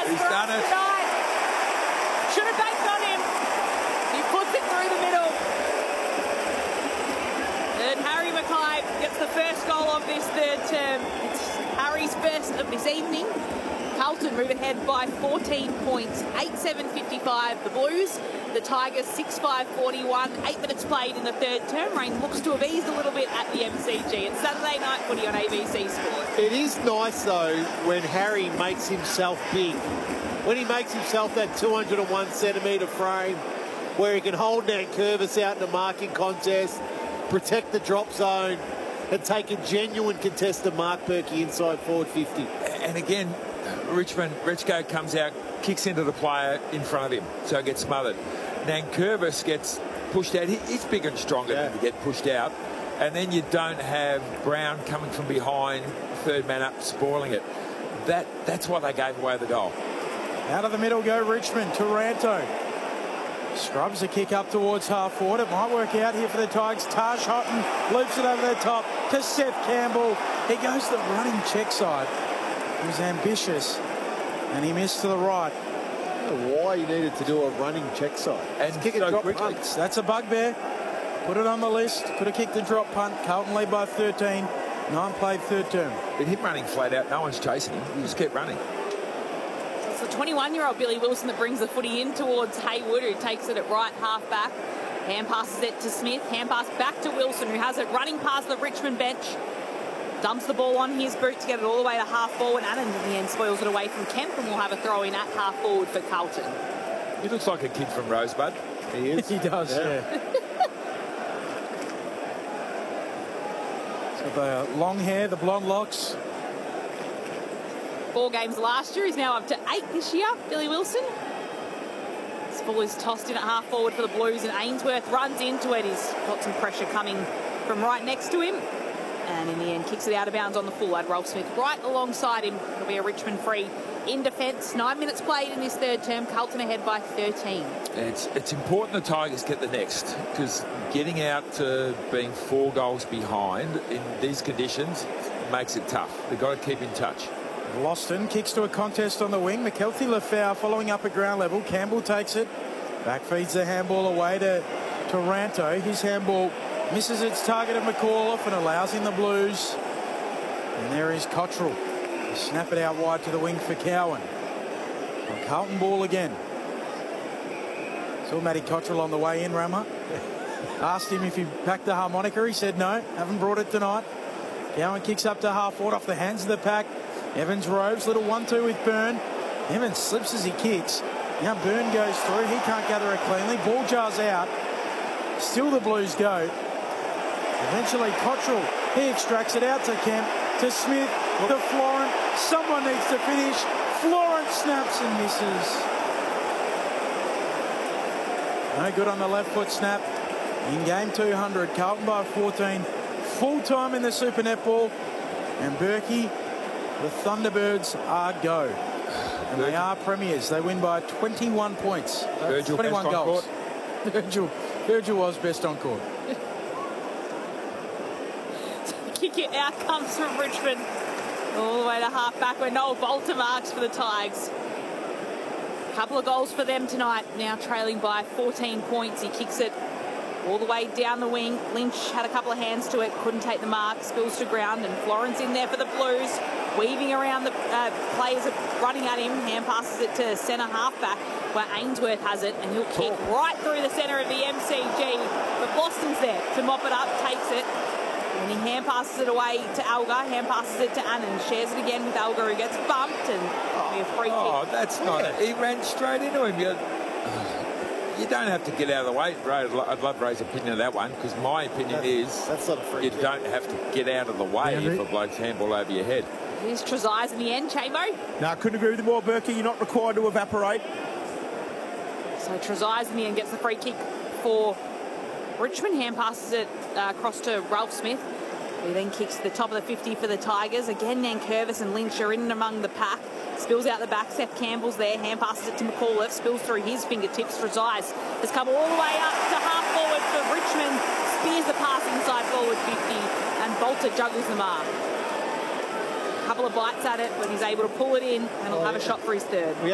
has He's for done us it. tonight. Should have banked on him. He puts it through the middle. And Harry Mackay gets the first goal of this third term. It's Harry's first of this evening. Carlton move ahead by 14 points, 8-7-55. The Blues, the Tigers 6-5-41. 8 minutes played in the third term. Rain looks to have eased a little bit at the MCG. It's Saturday night footy on ABC Sport. It is nice, though, when Harry makes himself big. When he makes himself that 201 centimetre frame where he can hold Nankervis out in a marking contest, protect the drop zone, and take a genuine contested mark, Berkey, inside forward 50. And again, Richko comes out, kicks into the player in front of him, so it gets smothered. Nankervis gets pushed out. He's bigger and stronger than to get pushed out. And then you don't have Brown coming from behind, third man up, spoiling it. That's why they gave away the goal. Out of the middle go Richmond. Taranto scrubs a kick up towards half forward. It might work out here for the Tigers. Taj Houghton loops it over the top to Seth Campbell. He goes the running check side. He was ambitious and he missed to the right. I don't know why you needed to do a running check side. And kick so and drop quickly. punts. That's a bugbear. Put it on the list. Could have kicked the drop punt. Carlton lead by 13. 9 played third term. But him running flat out, no one's chasing him. He just kept running. It's the 21-year-old Billy Wilson that brings the footy in towards Haywood, who takes it at right half-back. Hand passes it to Smith. Hand pass back to Wilson, who has it running past the Richmond bench. Dumps the ball on his boot to get it all the way to half-forward. Anand in the end spoils it away from Kemp, and we'll have a throw-in at half-forward for Carlton. He looks like a kid from Rosebud. He is. He does, yeah. So the long hair, the blonde locks. 4 games last year. He's now up to 8 this year, Billy Wilson. This ball is tossed in at half-forward for the Blues, and Ainsworth runs into it. He's got some pressure coming from right next to him. And in the end, kicks it out of bounds on the full lad. Ralph Smith right alongside him. It'll be a Richmond free in defence. 9 minutes played in this third term. Carlton ahead by 13. It's important the Tigers get the next, because getting out to being 4 goals behind in these conditions makes it tough. They've got to keep in touch. Loston kicks to a contest on the wing. McKelty Lafau following up at ground level. Campbell takes it. Back feeds the handball away to Taranto. His handball misses its target of McAuliffe and allows in the Blues. And there is Cottrell. They snap it out wide to the wing for Cowan. And Carlton ball again. Saw Matty Cottrell on the way in, Rama. Asked him if he packed the harmonica. He said no, haven't brought it tonight. Cowan kicks up to half forward off the hands of the pack. Evans roves, little 1-2 with Byrne. Evans slips as he kicks. Now Byrne goes through. He can't gather it cleanly. Ball jars out. Still the Blues go. Eventually Cottrell, he extracts it out to Kemp, to Smith, to Florent. Someone needs to finish. Florent snaps and misses. No good on the left foot snap. In game 200, Carlton by 14. Full time in the Super Netball. And Berkey, the Thunderbirds are go. And they are premiers. They win by 21 points. Virgil 21 best on goals. court. Virgil was best on court. Kick it out comes from Richmond. All the way to half-back where Noel Bolter marks for the Tigers. A couple of goals for them tonight. Now trailing by 14 points. He kicks it all the way down the wing. Lynch had a couple of hands to it. Couldn't take the mark. Spills to ground. And Florence in there for the Blues. Weaving around the players running at him. Hand passes it to centre half-back where Ainsworth has it. And he'll kick right through the centre of the MCG. But Boston's there to mop it up. Takes it. And he hand passes it away to Alga, hand passes it to Anand, shares it again with Alga, who gets bumped, and it'll be a free kick. Oh, that's not it. He ran straight into him. You don't have to get out of the way. I'd love Ray's opinion of that one, because my opinion is that's not a free kick. Don't have to get out of the way if a bloke's handball over your head. Here's Trezise in the end, Chamo. No, I couldn't agree with you more, Berkey. You're not required to evaporate. So Trezise in the end gets the free kick for Richmond. Hand passes it across to Ralph Smith, who then kicks to the top of the 50 for the Tigers. Again, Nankervis and Lynch are in and among the pack. Spills out the back. Seth Campbell's there. Hand passes it to McAuliffe. Spills through his fingertips. Trezise has come all the way up to half forward for Richmond. Spears the pass inside forward 50, and Bolter juggles the mark. A couple of bites at it, but he's able to pull it in, and he'll have a shot for his third.